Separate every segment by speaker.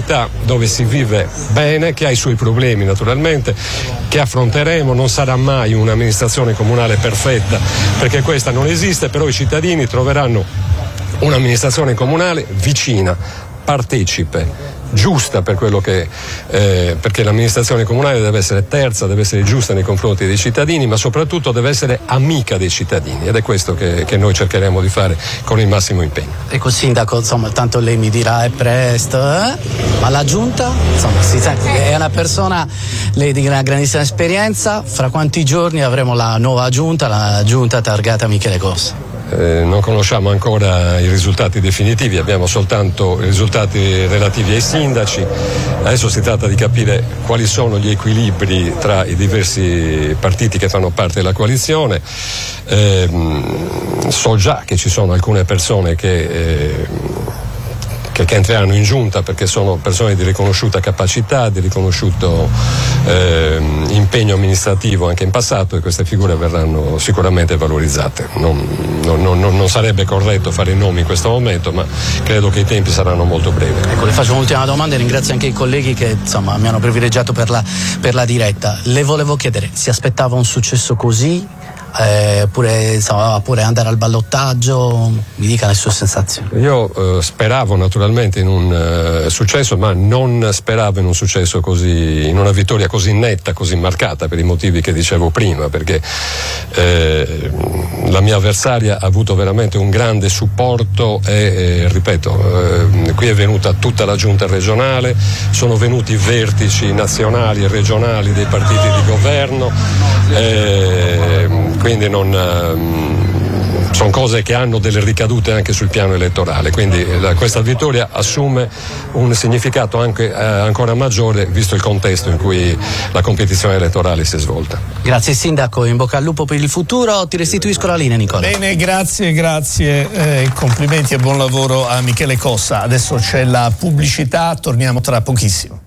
Speaker 1: città dove si vive bene, che ha i suoi problemi naturalmente, che affronteremo. Non sarà mai un'amministrazione comunale perfetta, perché questa non esiste, però i cittadini troveranno un'amministrazione comunale vicina, partecipe, giusta per quello che perché l'amministrazione comunale deve essere terza, deve essere giusta nei confronti dei cittadini, ma soprattutto deve essere amica dei cittadini, ed è questo che noi cercheremo di fare con il massimo impegno.
Speaker 2: Ecco, sindaco, insomma, tanto lei mi dirà è presto, ma la giunta, insomma, si sente che è una persona, lei di una grandissima esperienza. Fra quanti giorni avremo la nuova giunta, la giunta targata Michele Cossa?
Speaker 1: Non conosciamo ancora i risultati definitivi, abbiamo soltanto i risultati relativi ai sindaci. Adesso si tratta di capire quali sono gli equilibri tra i diversi partiti che fanno parte della coalizione. So già che ci sono alcune persone che entreranno in giunta perché sono persone di riconosciuta capacità, di riconosciuto impegno amministrativo anche in passato, e queste figure verranno sicuramente valorizzate. Non sarebbe corretto fare i nomi in questo momento, ma credo che i tempi saranno molto brevi.
Speaker 2: Ecco, le faccio un'ultima domanda e ringrazio anche i colleghi che insomma mi hanno privilegiato per la diretta. Le volevo chiedere, si aspettava un successo così? Oppure andare al ballottaggio? Mi dica le sue sensazioni.
Speaker 1: Io speravo naturalmente in un successo, ma non speravo in un successo così, in una vittoria così netta, così marcata, per i motivi che dicevo prima, perché la mia avversaria ha avuto veramente un grande supporto e ripeto, qui è venuta tutta la giunta regionale, sono venuti i vertici nazionali e regionali dei partiti di governo, quindi sono cose che hanno delle ricadute anche sul piano elettorale, quindi questa vittoria assume un significato anche ancora maggiore visto il contesto in cui la competizione elettorale si è svolta.
Speaker 2: Grazie sindaco, in bocca al lupo per il futuro. Ti restituisco la linea, Nicola.
Speaker 3: Bene, grazie, complimenti e buon lavoro a Michele Cossa. Adesso c'è la pubblicità, torniamo tra pochissimo.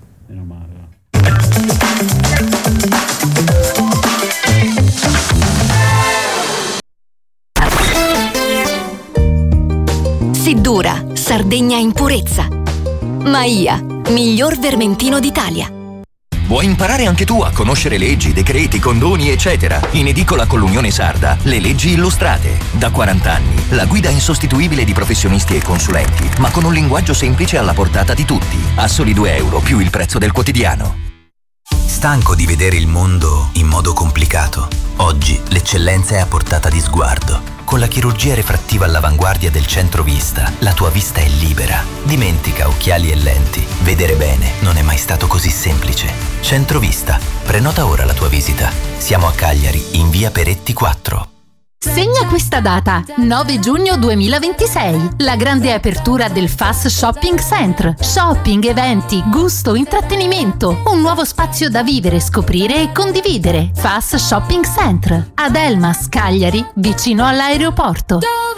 Speaker 4: Siddura, Sardegna in purezza. Maia, miglior vermentino d'Italia.
Speaker 5: Vuoi imparare anche tu a conoscere leggi, decreti, condoni, eccetera? In edicola con l'Unione Sarda, le leggi illustrate. Da 40 anni, la guida insostituibile di professionisti e consulenti, ma con un linguaggio semplice alla portata di tutti. A soli €2 più il prezzo del quotidiano.
Speaker 6: Stanco di vedere il mondo in modo complicato? Oggi l'eccellenza è a portata di sguardo. Con la chirurgia refrattiva all'avanguardia del Centrovista, la tua vista è libera. Dimentica occhiali e lenti. Vedere bene non è mai stato così semplice. Centrovista. Prenota ora la tua visita. Siamo a Cagliari, in via Peretti 4.
Speaker 7: Segna questa data, 9 giugno 2026, la grande apertura del FAS Shopping Center. Shopping, eventi, gusto, intrattenimento, un nuovo spazio da vivere, scoprire e condividere. FAS Shopping Center, ad Elmas, Cagliari, vicino all'aeroporto.